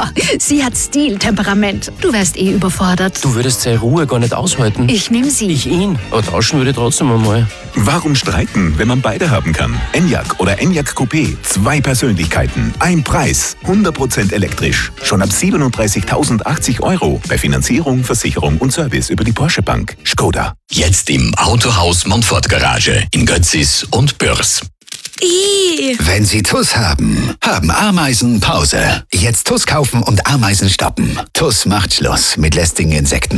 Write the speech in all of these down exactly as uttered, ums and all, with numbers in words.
Ja, sie hat Stil, Temperament. Du wärst eh überfordert. Du würdest seine Ruhe gar nicht aushalten. Ich nehm sie. Ich ihn. Aber tauschen würde ich trotzdem einmal. Warum streiten, wenn man beide haben kann? Enyaq oder Enyaq Coupé. Zwei Persönlichkeiten, ein Preis. hundert Prozent elektrisch. Schon ab siebenunddreißigtausendachtzig Euro. Bei Finanzierung, Versicherung und Service über die Porsche Bank. Skoda. Jetzt im Autohaus Montfort Garage in Götzis und Bürs. I. Wenn Sie T U S haben, haben Ameisen Pause. Jetzt T U S kaufen und Ameisen stoppen. T U S macht Schluss mit lästigen Insekten.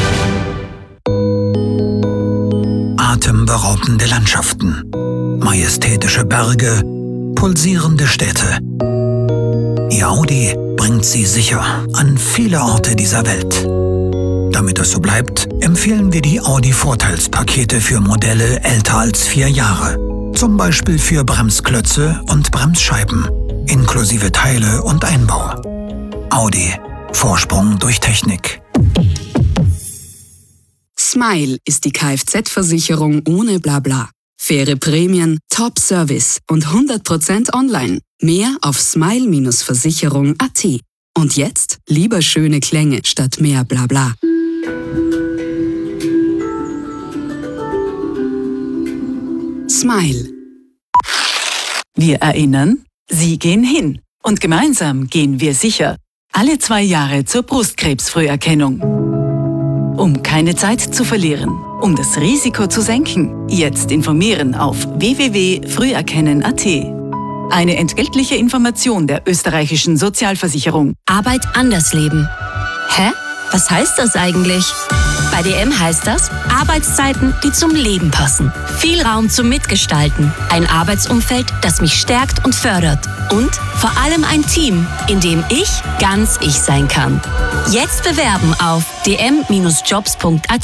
Atemberaubende Landschaften, majestätische Berge, pulsierende Städte. Ihr Audi bringt Sie sicher an viele Orte dieser Welt. Damit es so bleibt, empfehlen wir die Audi-Vorteilspakete für Modelle älter als vier Jahre. Zum Beispiel für Bremsklötze und Bremsscheiben, inklusive Teile und Einbau. Audi. Vorsprung durch Technik. Smile ist die Kfz-Versicherung ohne Blabla. Faire Prämien, Top-Service und hundert Prozent online. Mehr auf smile Versicherung punkt at. Und jetzt lieber schöne Klänge statt mehr Blabla. Smile. Wir erinnern, Sie gehen hin. Und gemeinsam gehen wir sicher. Alle zwei Jahre zur Brustkrebsfrüherkennung. Um keine Zeit zu verlieren, um das Risiko zu senken, jetzt informieren auf w w w punkt früherkennen punkt at. Eine entgeltliche Information der österreichischen Sozialversicherung. Arbeit anders leben. Hä? Was heißt das eigentlich? Bei D M heißt das Arbeitszeiten, die zum Leben passen. Viel Raum zum Mitgestalten. Ein Arbeitsumfeld, das mich stärkt und fördert. Und vor allem ein Team, in dem ich ganz ich sein kann. Jetzt bewerben auf d m jobs punkt at.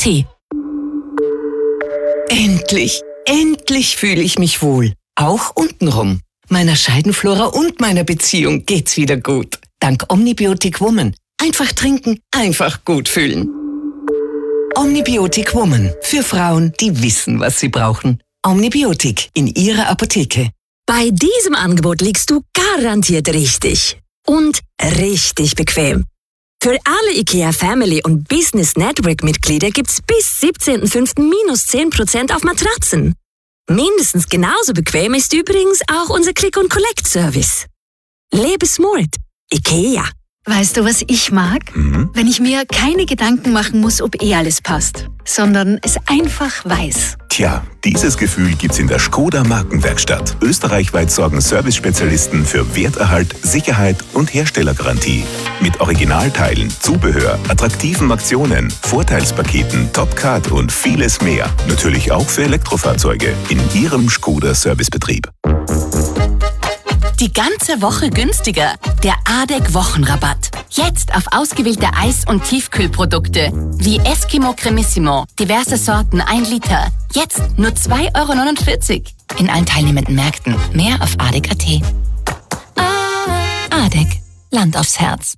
Endlich, endlich fühle ich mich wohl. Auch untenrum. Meiner Scheidenflora und meiner Beziehung geht's wieder gut. Dank Omnibiotic Woman. Einfach trinken, einfach gut fühlen. Omnibiotic Woman. Für Frauen, die wissen, was sie brauchen. Omnibiotic in Ihrer Apotheke. Bei diesem Angebot liegst du garantiert richtig. Und richtig bequem. Für alle IKEA Family und Business Network Mitglieder gibt's bis siebzehnten fünften minus zehn Prozent auf Matratzen. Mindestens genauso bequem ist übrigens auch unser Click-and-Collect-Service. Lebe smart. IKEA. Weißt du, was ich mag? Mhm. Wenn ich mir keine Gedanken machen muss, ob eh alles passt, sondern es einfach weiß. Tja, dieses Gefühl gibt's in der Skoda Markenwerkstatt. Österreichweit sorgen Service-Spezialisten für Werterhalt, Sicherheit und Herstellergarantie. Mit Originalteilen, Zubehör, attraktiven Aktionen, Vorteilspaketen, Top-Card und vieles mehr. Natürlich auch für Elektrofahrzeuge in Ihrem Skoda-Servicebetrieb. Die ganze Woche günstiger. Der A D E C-Wochenrabatt. Jetzt auf ausgewählte Eis- und Tiefkühlprodukte wie Eskimo Cremissimo, diverse Sorten ein Liter. Jetzt nur zwei Euro neunundvierzig. In allen teilnehmenden Märkten. Mehr auf A D E C punkt at. A D E C. Land aufs Herz.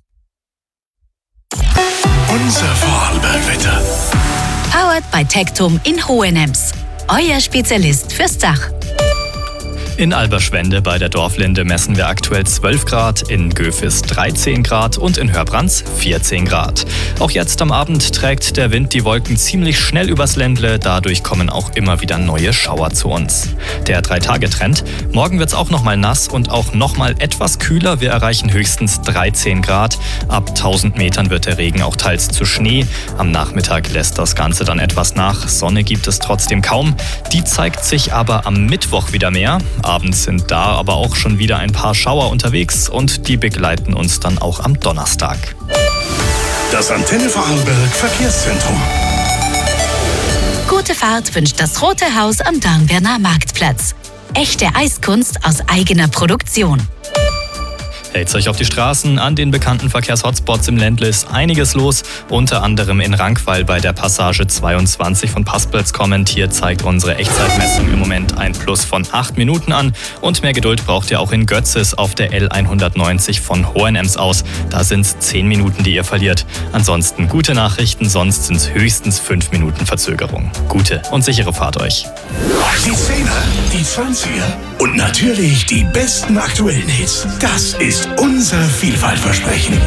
Unser Vorarlbergwetter. Powered by Tectum in Hohenems. Euer Spezialist fürs Dach. In Alberschwende bei der Dorflinde messen wir aktuell zwölf Grad, in Göfis dreizehn Grad und in Hörbrands vierzehn Grad. Auch jetzt am Abend trägt der Wind die Wolken ziemlich schnell übers Ländle, dadurch kommen auch immer wieder neue Schauer zu uns. Der Drei-Tage-Trend: morgen wird es auch nochmal nass und auch nochmal etwas kühler, wir erreichen höchstens dreizehn Grad. Ab tausend Metern wird der Regen auch teils zu Schnee. Am Nachmittag lässt das Ganze dann etwas nach, Sonne gibt es trotzdem kaum. Die zeigt sich aber am Mittwoch wieder mehr. Abends sind da aber auch schon wieder ein paar Schauer unterwegs und die begleiten uns dann auch am Donnerstag. Das Antenne Vorarlberg Verkehrszentrum. Gute Fahrt wünscht das Rote Haus am Darnberner Marktplatz. Echte Eiskunst aus eigener Produktion. Hält euch auf die Straßen. An den bekannten Verkehrshotspots im Ländle ist einiges los. Unter anderem in Rankweil bei der Passage zweiundzwanzig von Paspelz kommend. Hier zeigt unsere Echtzeitmessung im Moment ein Plus von acht Minuten an. Und mehr Geduld braucht ihr auch in Götzis auf der L hundertneunzig von Hohenems aus. Da sind es zehn Minuten, die ihr verliert. Ansonsten gute Nachrichten, sonst sind es höchstens fünf Minuten Verzögerung. Gute und sichere Fahrt euch. Die Zehner, die Zwanziger und natürlich die besten aktuellen Hits. Das ist unser Vielfaltversprechen.